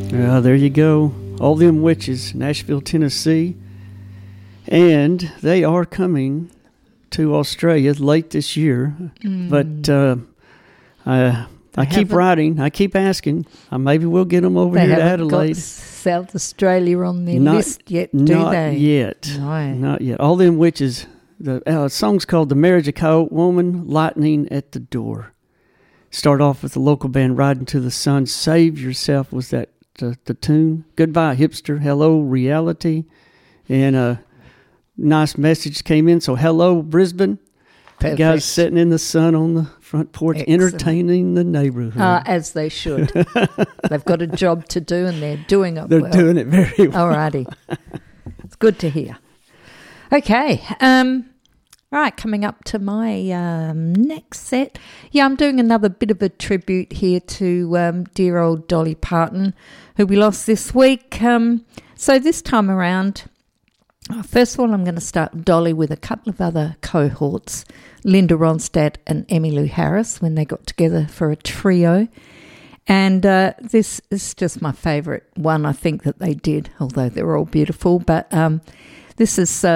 There you go. All Them Witches, Nashville, Tennessee. And they are coming to Australia late this year. But I keep writing. I keep asking. Maybe we'll get them over here to Adelaide. Got South Australia on their list yet, do they? Not yet. No. Not yet. All Them Witches. The song's called The Marriage of Coyote Woman, Lightning at the Door. Start off with the local band Riding to the Sun. Save Yourself was that the tune. Goodbye, Hipster. Hello, Reality. And a nice message came in. So, hello, Brisbane. Perfect. Guys sitting in the sun on the front porch, entertaining the neighborhood. As they should. They've got a job to do and they're doing it They're doing it very well. Alrighty. It's good to hear. Okay. Right, coming up to my next set. Yeah, I'm doing another bit of a tribute here to dear old Dolly Parton, who we lost this week. So this time around, first of all, I'm going to start Dolly with a couple of other cohorts, Linda Ronstadt and Emmylou Harris, when they got together for a trio. And this is just my favourite one, I think, that they did, although they're all beautiful. But this is